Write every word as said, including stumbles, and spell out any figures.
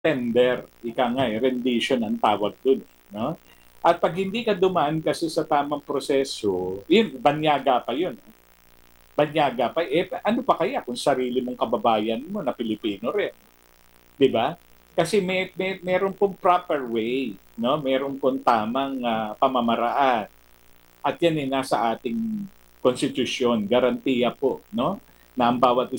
tender, ika nga eh, rendition ang tawag dun, no? At pag hindi ka dumaan kasi sa tamang proseso, yun, banyaga pa yun. Banyaga pa. Eh, ano pa kaya kung sarili mong kababayan mo na Pilipino rin? Di ba? Kasi may, may meron pong proper way, no? Meron pong tamang uh, pamamaraan. At yan ay nasa ating konstitusyon, garantiya po, no? Na ang bawat